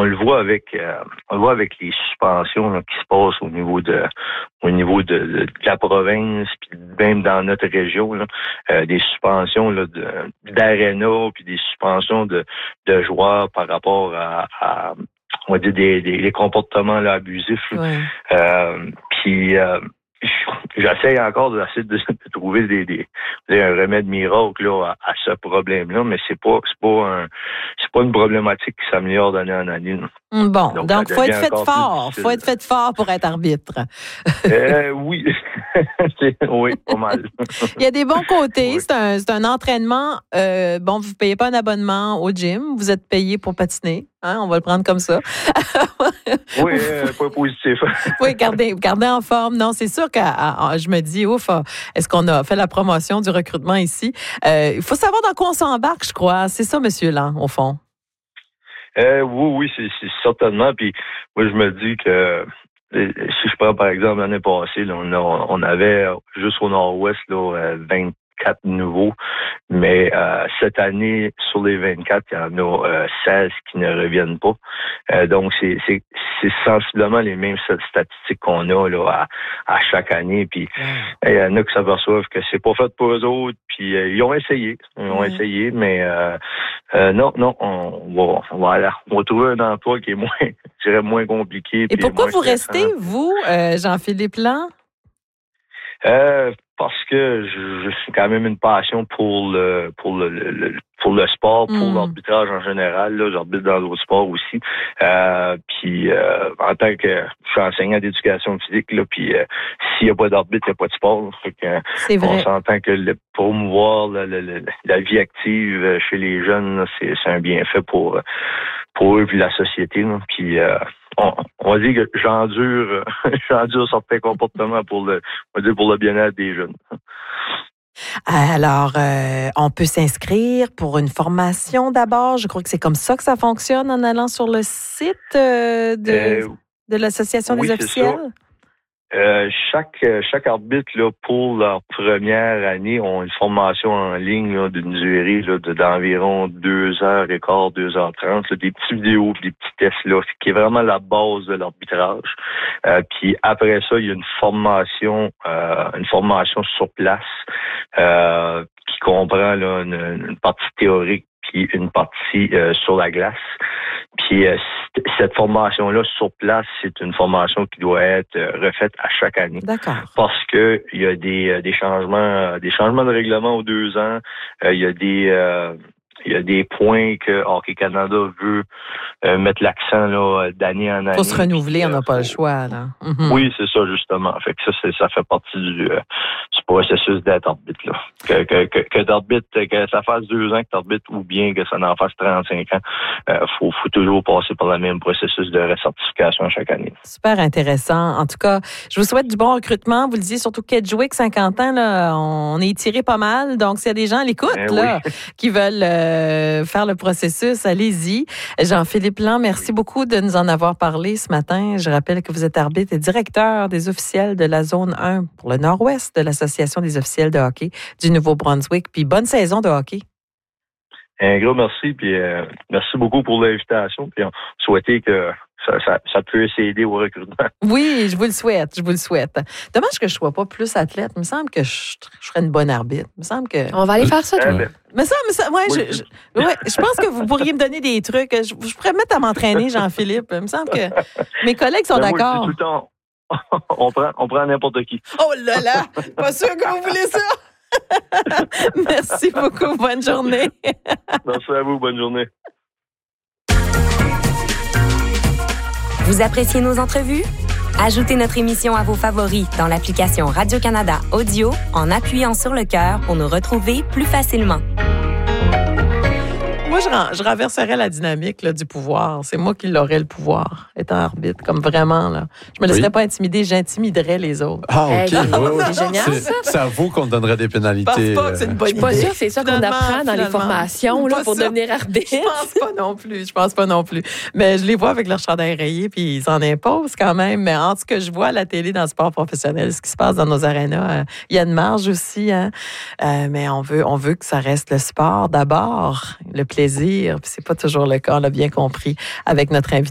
on le voit avec les suspensions là, qui se passent au niveau de la province, puis même dans notre région, là, des suspensions là, d'aréna, puis des suspensions de joueurs par rapport à on va dire des comportements là, abusifs. Ouais. Puis j'essaie encore de trouver un remède miracle là, à ce problème-là, mais c'est pas une problématique qui s'améliore d'année en année. Là. Bon, donc faut être fait fort. Faut être fait fort pour être arbitre. Oui. Oui, pas mal. Il y a des bons côtés. Oui. C'est un entraînement. Bon, vous ne payez pas un abonnement au gym. Vous êtes payé pour patiner. Hein, on va le prendre comme ça. Oui, pas positif. Oui, gardez en forme. Non, c'est sûr que je me dis, ouf, est-ce qu'on a fait la promotion du recrutement ici? Il faut savoir dans quoi on s'embarque, je crois. C'est ça, monsieur Land, au fond. Oui, c'est certainement. Puis moi, je me dis que si je prends par exemple l'année passée, là, on avait juste au nord-ouest là, 24 nouveaux, mais cette année, sur les 24, il y en a 16 qui ne reviennent pas. Donc, c'est sensiblement les mêmes statistiques qu'on a là, à chaque année. Puis, il y en a qui s'aperçoivent que c'est pas fait pour eux autres. Puis, ils ont essayé. Mais non, on va trouver un emploi qui est moins compliqué. Et pourquoi vous restez, vous, Jean-Philippe Land? Parce que je suis quand même une passion pour le sport, pour l'arbitrage en général. Là, j'arbitre dans d'autres sports aussi. Puis en tant que je suis enseignant d'éducation physique, là, puis s'il n'y a pas d'arbitre, il n'y a pas de sport. Fait que, c'est vrai. on s'entend que promouvoir la vie active chez les jeunes, là, c'est un bienfait pour eux et la société. Là. Puis on va dire que j'endure certains comportements pour le bien-être des jeunes. Alors, on peut s'inscrire pour une formation d'abord. Je crois que c'est comme ça que ça fonctionne en allant sur le site de l'Association des officiels. Chaque arbitre là, pour leur première année ont une formation en ligne là, d'une durée là, d'environ 2h15, 2h30, là, des petites vidéos, des petits tests là, qui est vraiment la base de l'arbitrage. Puis après ça, il y a une formation sur place qui comprend là, une partie théorique puis une partie sur la glace. Puis cette formation-là sur place, c'est une formation qui doit être refaite à chaque année. D'accord. Parce que il y a des changements de règlement aux 2 ans. Il y a des points que Hockey Canada veut mettre l'accent là d'année en année. Faut se renouveler, on n'a pas le choix là. Mm-hmm. Oui, c'est ça justement. Fait que ça fait partie du processus d'être arbitre là. Que d'arbitre, que ça fasse 2 ans que t'arbitres ou bien que ça en fasse 35 ans, faut toujours passer par le même processus de recertification chaque année. Super intéressant. En tout cas, je vous souhaite du bon recrutement. Vous le disiez, surtout Kedgewick, 50 ans, là, on est étiré pas mal. Donc, s'il y a des gens à l'écoute là, qui veulent faire le processus, allez-y. Jean-Philippe Land, merci beaucoup de nous en avoir parlé ce matin. Je rappelle que vous êtes arbitre et directeur des officiels de la zone 1 pour le nord-ouest de l'Association des officiels de hockey du Nouveau-Brunswick. Puis bonne saison de hockey. Un gros merci, puis merci beaucoup pour l'invitation. Puis on souhaitait que ça puisse aider au recrutement. Oui, je vous le souhaite. Dommage que je ne sois pas plus athlète. Il me semble que je serais une bonne arbitre. Il me semble que... On va aller faire ça, toi. Mais ça, je pense que vous pourriez me donner des trucs. Je pourrais me mettre à m'entraîner, Jean-Philippe. Il me semble que mes collègues sont d'accord. Tout le temps, on prend n'importe qui. Oh là là! Pas sûr que vous voulez ça! Merci beaucoup. Bonne journée. Merci à vous. Bonne journée. Vous appréciez nos entrevues? Ajoutez notre émission à vos favoris dans l'application Radio-Canada Audio en appuyant sur le cœur pour nous retrouver plus facilement. Moi, je renverserais la dynamique là, du pouvoir. C'est moi qui l'aurais le pouvoir, étant arbitre, comme vraiment. Là. Je me laisserais pas intimider, j'intimiderais les autres. Ah, OK. C'est génial, ça. C'est à vous qu'on donnerait des pénalités. Je pense pas que c'est une bonne idée. Je suis pas sûre que c'est ça qu'on apprend dans les formations là, pour devenir arbitre. Je pense pas non plus. Mais je les vois avec leur chandail rayé, puis ils s'en imposent quand même. Mais en tout cas, je vois à la télé dans le sport professionnel ce qui se passe dans nos arénas. Il y a une marge aussi, hein. Mais on veut que ça reste le sport d'abord, le plaisir. Puis c'est pas toujours le cas, on l'a bien compris avec notre invité.